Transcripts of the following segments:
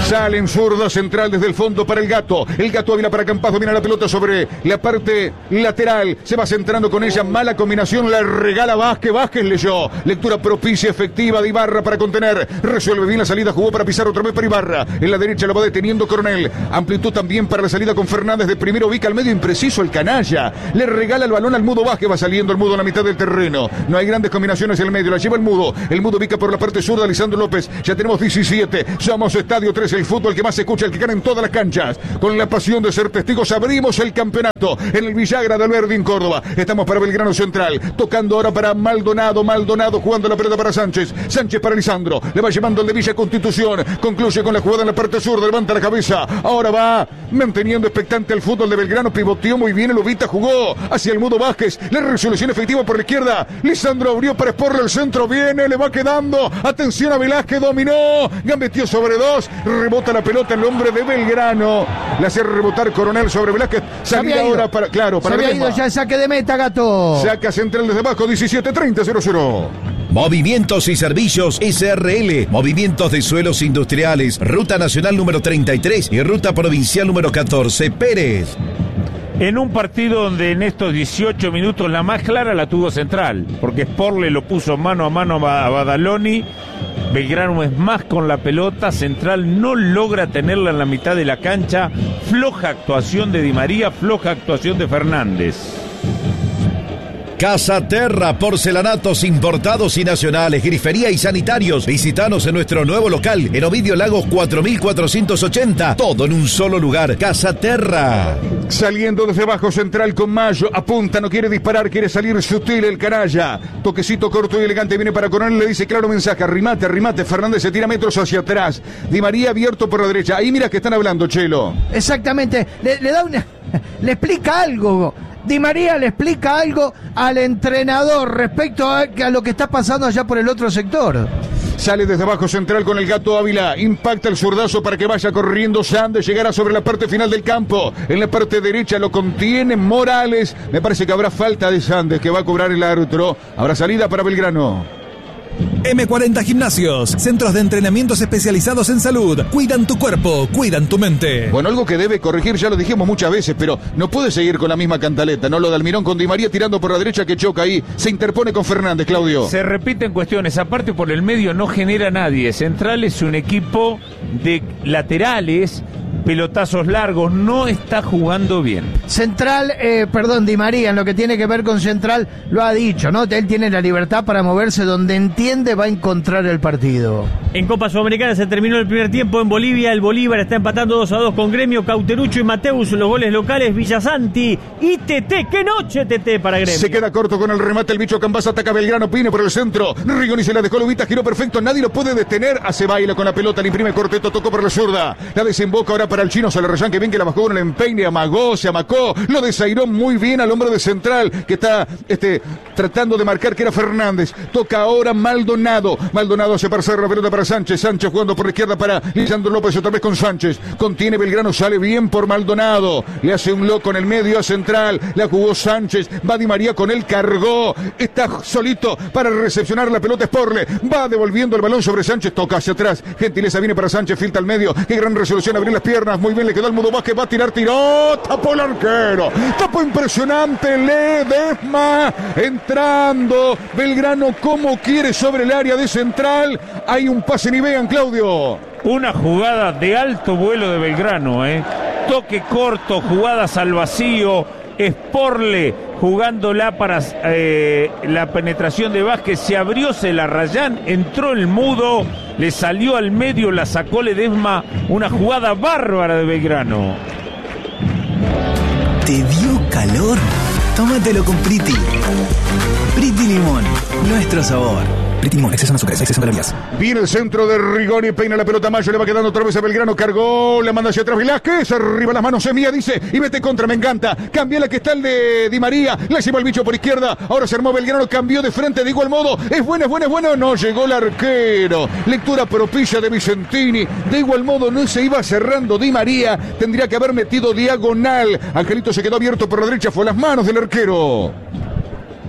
Sale en zurda central desde el fondo para el Gato. El Gato Ávila para Campaz, viene la pelota sobre la parte lateral. Se va centrando con ella. Mala combinación, la regala Vázquez. Vázquez leyó. Lectura propicia, efectiva de Ibarra para contener. Resuelve bien la salida, jugó para pisar otra vez para Ibarra. En la derecha lo va deteniendo Coronel. Amplitud también para la salida con Fernández. De primero ubica al medio, impreciso el canalla. Le regala el balón al Mudo Vázquez. Va saliendo el Mudo a la mitad del terreno. No hay grandes combinaciones en el medio. La lleva el Mudo. El Mudo ubica por la parte sur de Lisandro López. Ya tenemos 17. Somos Estadio 3, el fútbol que más se escucha, el que gana en todas las canchas. Con la pasión de ser testigos, abrimos el campeonato en el Villagra de Alberdi en Córdoba. Estamos para Belgrano Central. Tocando ahora para Maldonado. Maldonado jugando la pelota para Sánchez. Sánchez para Lisandro. Le va llevando el de Villa Constitución. Concluye con la jugada en la parte sur. Levanta la cabeza. Ahora va manteniendo expectante el fútbol de Belgrano. Pivoteó muy bien el Ubita. Jugó hacia el Mudo Vázquez. La resolución efectiva por la izquierda. Lisandro abrió para exporle el centro. Viene, le va quedando. Atención a Velázquez. Dominó. Gambeteó sobre dos. Rebota la pelota el hombre de Belgrano. Le hace rebotar Coronel sobre Velázquez. Salida ahora para. Claro, para. Se había ido ya el saque de meta, Gato. Saca central desde abajo. 17-30-0-0. Movimientos y Servicios SRL. Movimientos de suelos industriales. Ruta Nacional número 33 y Ruta Provincial número 14. Pérez. En un partido donde en estos 18 minutos la más clara la tuvo Central, porque Sporle lo puso mano a mano a Badaloni. Belgrano es más con la pelota. Central no logra tenerla en la mitad de la cancha. Floja actuación de Di María, floja actuación de Fernández. Casa Terra, porcelanatos importados y nacionales, grifería y sanitarios. Visítanos en nuestro nuevo local, en Ovidio Lagos 4480. Todo en un solo lugar. Casa Terra. Saliendo desde abajo Central con Mayo. Apunta, no quiere disparar, quiere salir sutil el canalla. Toquecito corto y elegante viene para Coronel. Le dice claro mensaje. Arrimate, arrimate. Fernández se tira metros hacia atrás. Di María abierto por la derecha. Ahí mira que están hablando, Chelo. Exactamente. Le da una. Le explica algo. Di María le explica algo al entrenador respecto a lo que está pasando allá por el otro sector. Sale desde abajo Central con el Gato Ávila. Impacta el zurdazo para que vaya corriendo Sandes. Llegará sobre la parte final del campo. En la parte derecha lo contiene Morales. Me parece que habrá falta de Sandes que va a cobrar el árbitro. Habrá salida para Belgrano. M40 Gimnasios, centros de entrenamientos especializados en salud. Cuidan tu cuerpo, cuidan tu mente. Bueno, algo que debe corregir, ya lo dijimos muchas veces, pero no puede seguir con la misma cantaleta, ¿no? Lo de Almirón con Di María tirando por la derecha que choca ahí. Se interpone con Fernández, Claudio. Se repiten cuestiones, aparte por el medio no genera nadie. Central es un equipo de laterales, pelotazos largos, no está jugando bien. Central, Di María, en lo que tiene que ver con Central, lo ha dicho, ¿no? Él tiene la libertad para moverse donde entiende va a encontrar el partido. En Copa Sudamericana se terminó el primer tiempo en Bolivia. El Bolívar está empatando 2-2 con Gremio. Cauterucho y Mateus los goles locales. Villasanti y TT. ¡Qué noche TT para Gremio! Se queda corto con el remate. El bicho Cambás ataca Belgrano. Pine por el centro. Rigoni se la dejó Lubita. Giró perfecto. Nadie lo puede detener. Hace baile con la pelota. Le imprime Corteto. Tocó por la zurda. La desemboca ahora para el chino Salarrayán. Que bien que la bajó con el empeine. Amagó, se amacó. Lo desairó muy bien al hombre de Central. Que está tratando de marcar que era Fernández. Toca ahora Maldonado. Maldonado hace parcer la pelota para Sánchez. Sánchez jugando por la izquierda para Lisandro López. Otra vez con Sánchez. Contiene Belgrano. Sale bien por Maldonado. Le hace un loco en el medio a Central. La jugó Sánchez. Va Di María con él. Cargó. Está solito para recepcionar la pelota. Sporle. Va devolviendo el balón sobre Sánchez. Toca hacia atrás. Gentileza viene para Sánchez. Filtra al medio. Qué gran resolución. Abrir las piernas. Muy bien le quedó al Mudo Vázquez. Va a tirar. Tiró. Tapó el arquero. Tapó impresionante. Ledesma. Entrando. Belgrano como quiere sobre el área de Central. Hay un pase ni vean, Claudio. Una jugada de alto vuelo de Belgrano, toque corto, jugadas al vacío. Sporle jugándola para la penetración de Vázquez. Se abrió Salarrayán, entró el Mudo, le salió al medio, la sacó Ledesma. Una jugada bárbara de Belgrano. ¿Te dio calor? Tómatelo con Priti. Priti Limón, nuestro sabor. Priti Limón, exceso en azúcar, exceso en calorías. Viene el centro de Rigoni, peina la pelota Mayo, le va quedando otra vez a Belgrano, cargó, la manda hacia atrás Velázquez, arriba las manos, Semilla dice, y mete contra, me encanta, cambia la que está el de Di María, la lleva el bicho por izquierda, ahora se armó Belgrano, cambió de frente de igual modo, es bueno, no llegó el arquero, lectura propicia de Vicentini, de igual modo no se iba cerrando Di María, tendría que haber metido diagonal, Angelito se quedó abierto por la derecha, fue a las manos del arquero.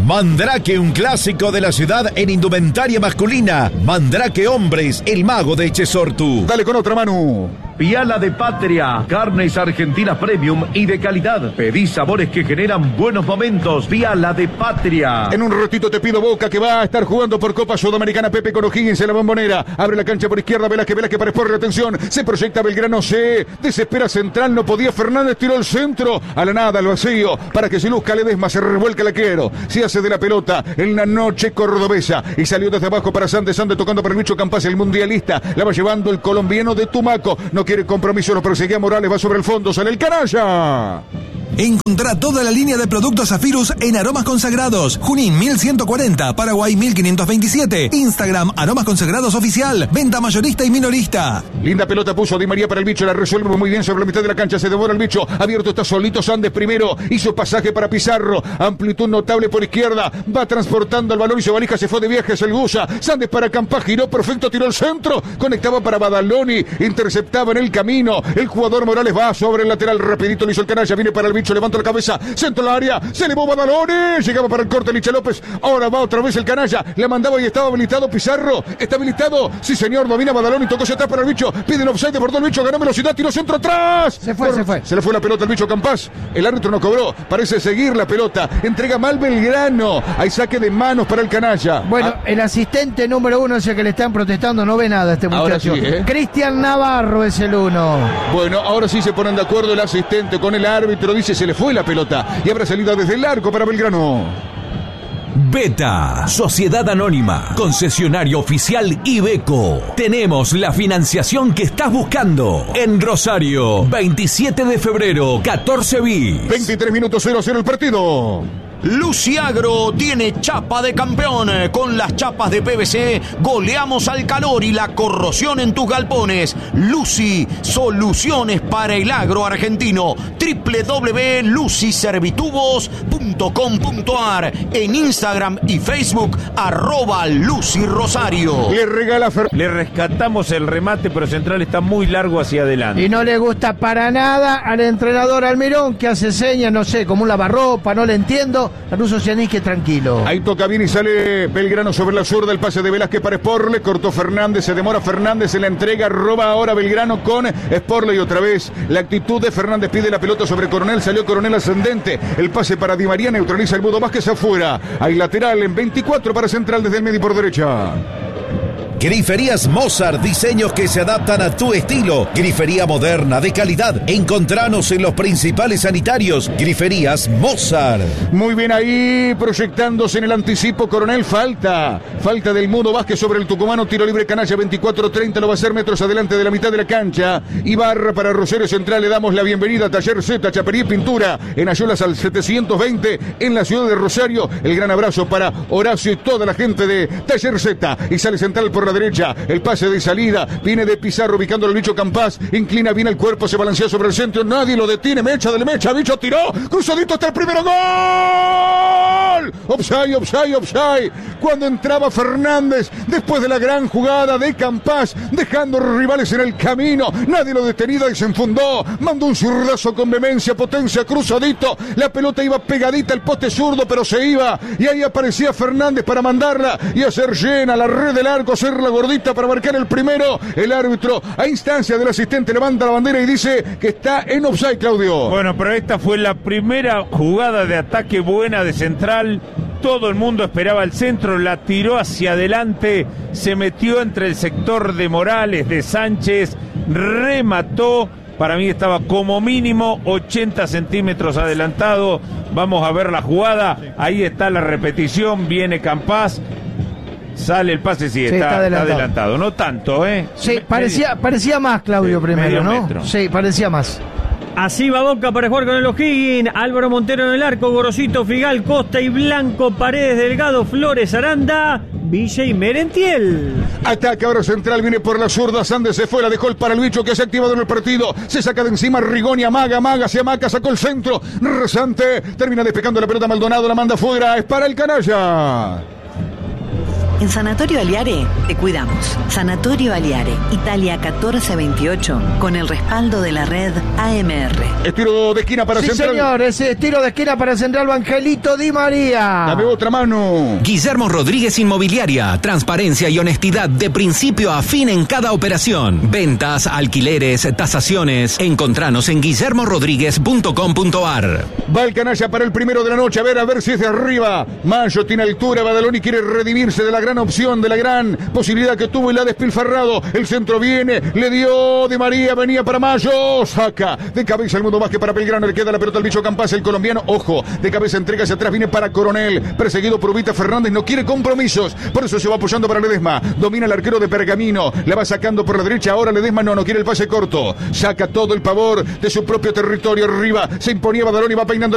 Mandrake, un clásico de la ciudad en indumentaria masculina. Mandrake Hombres, el mago de Echesortu. Dale con otra, Manu. Piala de Patria, carnes argentinas premium y de calidad. Pedí sabores que generan buenos momentos. Piala de Patria. En un ratito te pido Boca, que va a estar jugando por Copa Sudamericana. Pepe con O'Higgins en la Bombonera. Abre la cancha por izquierda, Velázquez para Sport. Atención, se proyecta Belgrano, se desespera Central, no podía Fernández, tiró el centro, a la nada, al vacío, para que se luzca Ledesma, se revuelca el arquero, se hace de la pelota en la noche cordobesa, y salió desde abajo para Sande tocando para el bicho Campas, el mundialista, la va llevando el colombiano de Tumaco, no quiere compromiso, lo perseguía Morales, va sobre el fondo, sale el canalla. Encontrá toda la línea de productos Zafirus en Aromas Consagrados. Junín 1140, Paraguay 1527. Instagram Aromas Consagrados Oficial. Venta mayorista y minorista. Linda pelota puso Di María para el bicho, la resuelve muy bien sobre la mitad de la cancha, se devora el bicho, abierto está solito Sandes primero, hizo pasaje para Pizarro, amplitud notable por izquierda, va transportando el balón, hizo valija, se fue de viajes el Gusa, Sandes para Campas, giró perfecto, tiró el centro, conectaba para Badaloni, interceptaba en el camino, el jugador Morales va sobre el lateral, rapidito le hizo el canalla, viene para el bicho, levanta la cabeza, centro al área, se elevó Badaloni, llegaba para el corte Licha López, ahora va otra vez el canalla, le mandaba y estaba habilitado Pizarro, está habilitado, sí señor, domina Badaloni, tocó hacia atrás para el bicho, piden offside, bordó el bicho, ganó velocidad, tiró centro atrás, se le fue la pelota al bicho Campas, el árbitro no cobró, parece seguir la pelota, entrega mal Belgrano, hay saque de manos para el canalla. Bueno, el asistente número 1 es el que le están protestando, no ve nada este muchacho. Sí, Cristian Navarro es el 1. Bueno, ahora sí se ponen de acuerdo el asistente con el árbitro, dice se le fue la pelota y habrá salida desde el arco para Belgrano. Beta, Sociedad Anónima, concesionario oficial Iveco. Tenemos la financiación que estás buscando. En Rosario, 27 de febrero, 14 bis. 23 minutos 0-0 el partido. Luciagro tiene chapa de campeón. Con las chapas de PVC goleamos al calor y la corrosión en tus galpones. Lucy, soluciones para el agro argentino. www.lucyservitubos.com.ar. En Instagram y Facebook @LucyRosario. Le rescatamos el remate, pero Central está muy largo hacia adelante. Y no le gusta para nada al entrenador Almirón, que hace señas, no sé, como un lavarropa, no le entiendo. Laruso Cianisque tranquilo. Ahí toca bien y sale Belgrano sobre la zurda, el pase de Velázquez para Sporle, cortó Fernández, se demora Fernández, se la entrega, roba ahora Belgrano con Sporle y otra vez la actitud de Fernández, pide la pelota sobre Coronel, salió Coronel ascendente, el pase para Di María, neutraliza el Budo Vázquez afuera, hay lateral en 24 para Central desde el medio por derecha. Griferías Mozart, diseños que se adaptan a tu estilo. Grifería moderna, de calidad. Encontranos en los principales sanitarios. Griferías Mozart. Muy bien ahí, proyectándose en el anticipo, Coronel, falta del Mudo Vázquez sobre el tucumano, tiro libre canalla, 24-30, lo va a hacer metros adelante de la mitad de la cancha. Ibarra para Rosario Central, le damos la bienvenida a Taller Z, Chapería y Pintura, en Ayolas al 720, en la ciudad de Rosario. El gran abrazo para Horacio y toda la gente de Taller Z, y sale Central por la derecha, el pase de salida, viene de Pizarro ubicando al bicho Campas, inclina bien el cuerpo, se balancea sobre el centro, nadie lo detiene, mecha, bicho tiró, cruzadito hasta el primero, ¡gol! Offside, cuando entraba Fernández, después de la gran jugada de Campas, dejando rivales en el camino, nadie lo detenía y se enfundó, mandó un zurdazo con vehemencia, potencia, cruzadito, la pelota iba pegadita al poste zurdo, pero se iba, y ahí aparecía Fernández para mandarla y hacer llena la red del arco, hacer la gordita para marcar el primero. El árbitro, a instancia del asistente, levanta la bandera y dice que está en offside, Claudio. Bueno, pero esta fue la primera jugada de ataque buena de Central. Todo el mundo esperaba el centro, la tiró hacia adelante, se metió entre el sector de Morales, de Sánchez, remató. Para mí estaba como mínimo 80 centímetros adelantado. Vamos a ver la jugada. Ahí está la repetición, viene Campas. Sale el pase, sí, está adelantado. No tanto, ¿eh? Sí, parecía más, Claudio, primero, ¿no? Metro. Sí, parecía más. Así va Boca para jugar con el O'Higgins. Álvaro Montero en el arco, Gorosito, Figal, Costa y Blanco, Paredes, Delgado, Flores, Aranda, Villa y Merentiel. Ataca ahora Central, viene por la zurda, Sandes se fue, la dejó el para el bicho que se ha activado en el partido, se saca de encima Rigoni, amaga, se amaca, sacó el centro, Rezante, termina despejando la pelota, Maldonado la manda fuera, es para el canalla. En Sanatorio Aliare te cuidamos. Sanatorio Aliare, Italia 1428, con el respaldo de la red AMR. Estiro de esquina para Sí, Central. señor, ese tiro de esquina para Central, Angelito Di María. Dame otra mano. Guillermo Rodríguez Inmobiliaria. Transparencia y honestidad de principio a fin en cada operación. Ventas, alquileres, tasaciones. Encontranos en guillermorodríguez.com.ar. Va el canalla para el primero de la noche. A ver si es de arriba. Mayo tiene altura. Badaloni quiere redimirse de la gran opción, de la gran posibilidad que tuvo y la ha despilfarrado. El centro viene, le dio Di María, venía para Mayo. Saca de cabeza el Mundo Vázquez para Belgrano. Le queda la pelota al bicho Campas, el colombiano. Ojo, de cabeza entrega hacia atrás. Viene para Coronel. Perseguido por Ubita Fernández. No quiere compromisos. Por eso se va apoyando para Ledesma. Domina el arquero de Pergamino. La va sacando por la derecha. Ahora Ledesma no quiere el pase corto. Saca todo el pavor de su propio territorio arriba. Se imponía Badaloni, va peinando